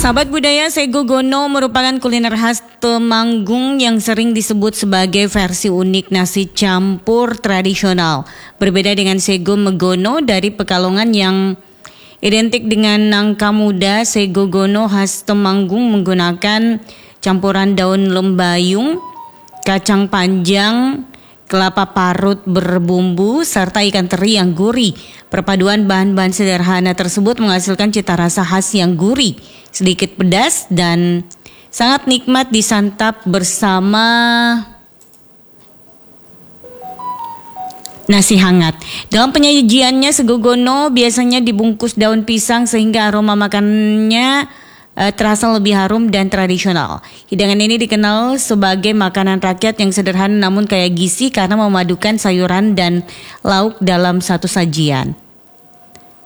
Sahabat budaya, sego gono merupakan kuliner khas Temanggung yang sering disebut sebagai versi unik nasi campur tradisional. Berbeda dengan sego megono dari Pekalongan yang identik dengan nangka muda, sego gono khas Temanggung menggunakan campuran daun lembayung, kacang panjang, kelapa parut berbumbu, serta ikan teri yang gurih. Perpaduan bahan-bahan sederhana tersebut menghasilkan cita rasa khas yang gurih, sedikit pedas, dan sangat nikmat disantap bersama nasi hangat. Dalam penyajiannya, sego gono biasanya dibungkus daun pisang sehingga aroma makanannya terasa lebih harum dan tradisional. Hidangan ini dikenal sebagai makanan rakyat yang sederhana namun kaya gizi karena memadukan sayuran dan lauk dalam satu sajian.